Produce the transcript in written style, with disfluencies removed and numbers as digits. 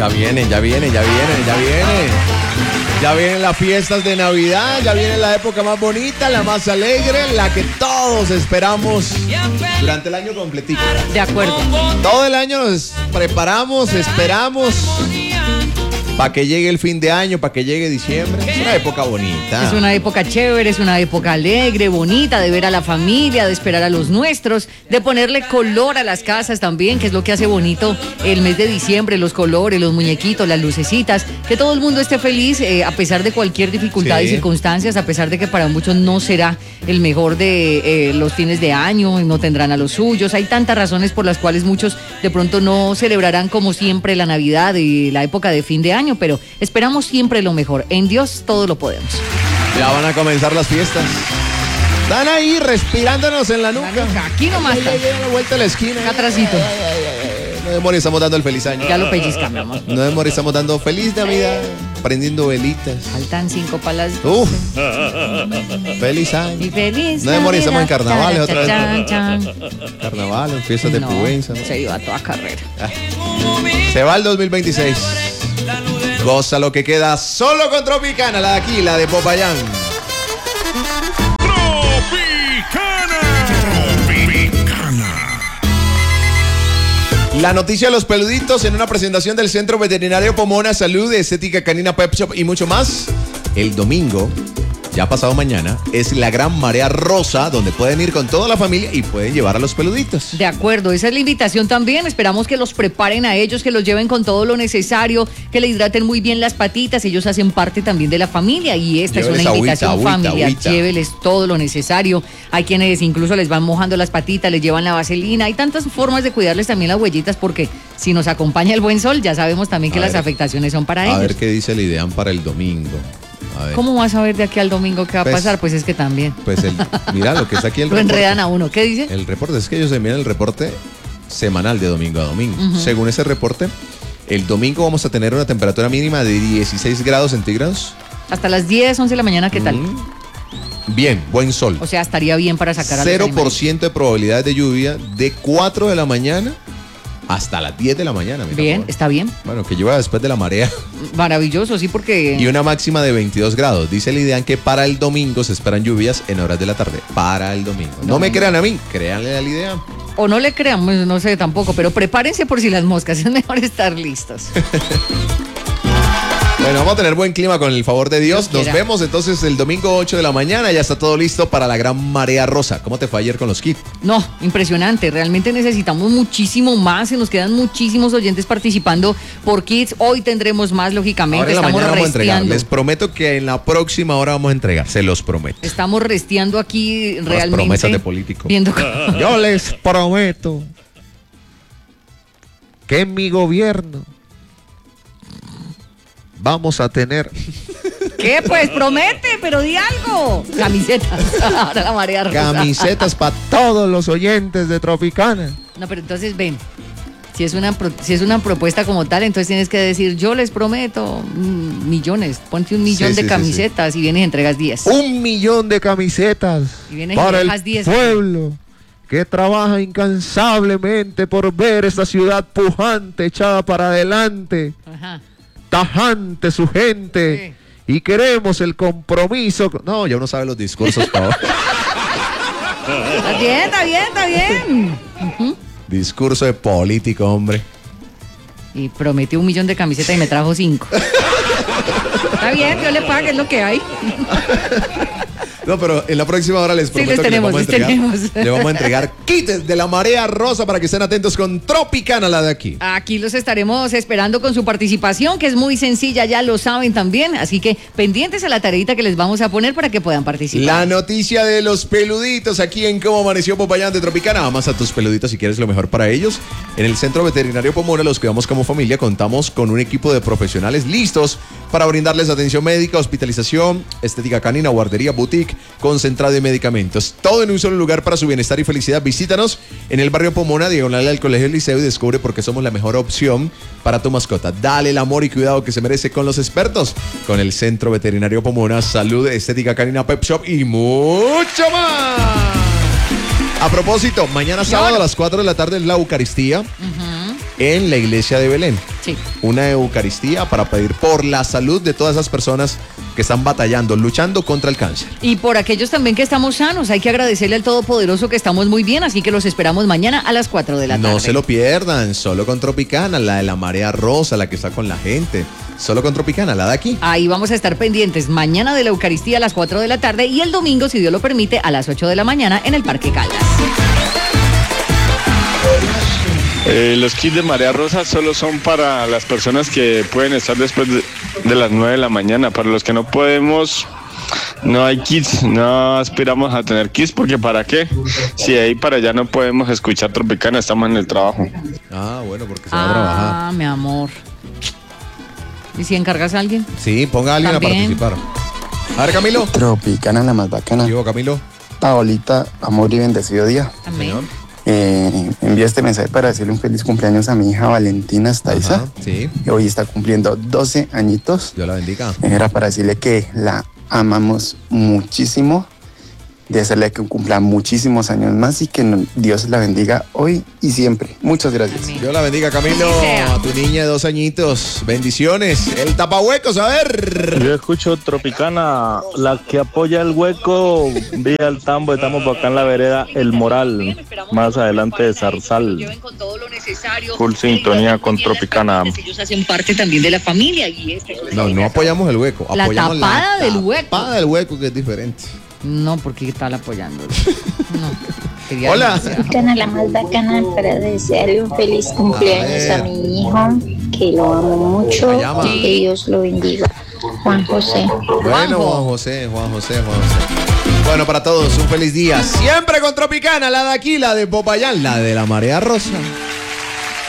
Ya vienen. Ya vienen las fiestas de Navidad, ya viene la época más bonita, la más alegre, la que todos esperamos durante el año completito. De acuerdo. Todo el año nos preparamos, esperamos para que llegue el fin de año, para que llegue diciembre. Es una época bonita. Es una época chévere, es una época alegre, bonita, de ver a la familia, de esperar a los nuestros, de ponerle color a las casas también, que es lo que hace bonito el mes de diciembre, los colores, los muñequitos, las lucecitas, que todo el mundo esté feliz a pesar de cualquier dificultad y circunstancias, a pesar de que para muchos no será el mejor de los fines de año, no tendrán a los suyos. Hay tantas razones por las cuales muchos de pronto no celebrarán como siempre la Navidad y la época de fin de año, pero esperamos siempre lo mejor. En Dios todo lo podemos. Ya van a comenzar las fiestas. Están ahí respirándonos en la nuca. Aquí nomás está. La vuelta a la esquina. Acá atrásito. No demore, estamos dando el feliz año. Ya lo pellizcamos. No demore, estamos dando feliz Navidad. Prendiendo velitas. Faltan 5 palas. Uf. Feliz año. Y feliz. No demore, estamos en carnavales otra vez. Chan. Carnavales, fiestas de Pubenza. ¿No? Se iba a toda carrera. Se va el 2026. Goza lo que queda solo con Tropicana, la de aquí, la de Popayán. La noticia de los peluditos en una presentación del Centro Veterinario Pomona, Salud, Estética Canina, Pet Shop y mucho más. El domingo, ya pasado mañana, es la Gran Marea Rosa, donde pueden ir con toda la familia y pueden llevar a los peluditos. De acuerdo, esa es la invitación también. Esperamos que los preparen a ellos, que los lleven con todo lo necesario, que le hidraten muy bien las patitas. Ellos hacen parte también de la familia y esta Lléveles es una invitación agüita, familiar. agüita. Lléveles todo lo necesario. Hay quienes incluso les van mojando las patitas, les llevan la vaselina. Hay tantas formas de cuidarles también las huellitas porque si nos acompaña el buen sol, ya sabemos también que las afectaciones son para ellos. A ver qué dice el IDEAM para el domingo. A ver. ¿Cómo vas a ver de aquí al domingo qué va a pasar? Pues es que también. Pues mira lo que está aquí el lo reporte. enredan a uno. ¿Qué dice? El reporte, es que ellos envían el reporte semanal de domingo a domingo. Según ese reporte, el domingo vamos a tener una temperatura mínima de 16 grados centígrados. Hasta las 10, 11 de la mañana, ¿qué tal? Bien, buen sol. O sea, estaría bien para sacar a los 0% de probabilidad de lluvia de 4 de la mañana hasta las 10 de la mañana. Bien, está bien. Bueno, que llueva después de la marea. Maravilloso, sí, porque... Y una máxima de 22 grados. Dice el IDEAM que para el domingo se esperan lluvias en horas de la tarde. Para el domingo. No me crean a mí, créanle al IDEAM. O no le crean, no sé tampoco, pero prepárense por si las moscas. Es mejor estar listos. Bueno, vamos a tener buen clima con el favor de Dios. Nos vemos entonces el domingo 8 de la mañana. Ya está todo listo para la Gran Marea Rosa. ¿Cómo te fue ayer con los kits? No, impresionante. Realmente necesitamos muchísimo más. Se nos quedan muchísimos oyentes participando por kits. Hoy tendremos más, lógicamente. Ahora en la Estamos mañana vamos a entregar. resteando. Les prometo que en la próxima hora vamos a entregar. Se los prometo. Estamos resteando aquí Las realmente. promesas de político. Viendo... Yo les prometo que en mi gobierno vamos a tener... ¿Qué? Pues promete, pero di algo. Camisetas. Ahora la Marea Rosa. Camisetas para todos los oyentes de Tropicana. No, pero entonces ven. Si es una propuesta como tal, entonces tienes que decir, yo les prometo millones. Ponte 1 millón de camisetas y vienes y entregas 10. 1 millón de camisetas y vienes para y el 10. pueblo que trabaja incansablemente por ver esta ciudad pujante, echada para adelante. Ajá. Tajante su gente. Sí. Y queremos el compromiso. No, ya uno sabe los discursos, Pau. Está bien. Discurso de político, hombre. Y prometió 1 millón de camisetas y me trajo 5. Está bien, yo le pago, es lo que hay. No, pero en la próxima hora les prometo les tenemos, que le vamos a entregar kits de la Marea Rosa para que estén atentos con Tropicana, la de aquí. Aquí los estaremos esperando con su participación, que es muy sencilla, ya lo saben también. Así que pendientes a la tareita que les vamos a poner para que puedan participar. La noticia de los peluditos aquí en Cómo Amaneció Popayán de Tropicana. Amas a tus peluditos si quieres lo mejor para ellos. En el Centro Veterinario Pomona los cuidamos como familia. Contamos con un equipo de profesionales listos para brindarles atención médica, hospitalización, estética canina, guardería, boutique, concentrado y medicamentos. Todo en un solo lugar para su bienestar y felicidad. Visítanos en el barrio Pomona, diagonal al Colegio Liceo, y descubre por qué somos la mejor opción para tu mascota. Dale el amor y cuidado que se merece con los expertos. Con el Centro Veterinario Pomona, Salud, Estética Canina, Pet Shop y mucho más. A propósito, mañana sábado a las 4 de la tarde es la Eucaristía. en la iglesia de Belén. Sí. Una Eucaristía para pedir por la salud de todas esas personas que están batallando, luchando contra el cáncer. Y por aquellos también que estamos sanos, hay que agradecerle al Todopoderoso que estamos muy bien, así que los esperamos mañana a las 4 de la tarde. No se lo pierdan, solo con Tropicana, la de la marea rosa, la que está con la gente. Solo con Tropicana, la de aquí. Ahí vamos a estar pendientes mañana de la Eucaristía a las 4 de la tarde y el domingo, si Dios lo permite, a las 8 de la mañana en el Parque Caldas. Los kits de Marea Rosa solo son para las personas que pueden estar después de las 9 de la mañana. Para los que no podemos, no hay kits, no aspiramos a tener kits porque ¿para qué? Si de ahí para allá no podemos escuchar Tropicana, estamos en el trabajo. Ah, bueno, porque se va a trabajar. Ah, mi amor. ¿Y si encargas a alguien? Sí, ponga a alguien También. a participar. A ver, Camilo. Tropicana, la más bacana. Digo, Camilo. Paolita, amor y bendecido día. Amén. Envié este mensaje para decirle un feliz cumpleaños a mi hija Valentina Staiza, Ajá, sí, que hoy está cumpliendo 12 añitos. Dios la bendiga. Era para decirle que la amamos muchísimo, de hacerle que cumpla muchísimos años más y que Dios la bendiga hoy y siempre. Muchas gracias. Amén. Dios la bendiga, Camilo. Así sea. A tu niña de 2 añitos. Bendiciones. El tapahuecos, a ver. Yo escucho Tropicana, la que apoya el hueco, vía el tambo, estamos por acá en la vereda El Moral, más adelante de Zarzal. Full sintonía con Tropicana. Ellos hacen parte también de la familia y No, no apoyamos el hueco. La Apoyamos tapada del hueco. Tapada del hueco, que es diferente. No, porque tal apoyándolo. No. Quería Hola. demasiado. Bacana, la más bacana para desearle un feliz cumpleaños a mi hijo, que lo amo mucho, Se llama. que Dios lo bendiga. Juan José. Bueno, Juan José. Bueno, para todos, un feliz día. Siempre con Tropicana, la de aquí, la de Popayán, la de la marea rosa.